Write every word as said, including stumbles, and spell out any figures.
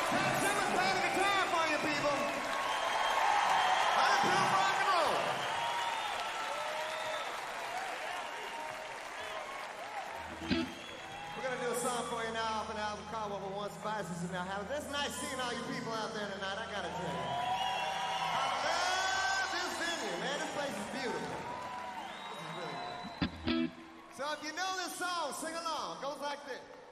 Pat Simmons playing the guitar for you people. one hundred proof rock and roll. We're gonna do a song for you now off an album called What We Once Spices and Now Habits. It's nice seeing all you people out there tonight, I gotta tell you. I love this venue, man. This place is beautiful. This is really good. So if you know this song, sing along. It goes like this.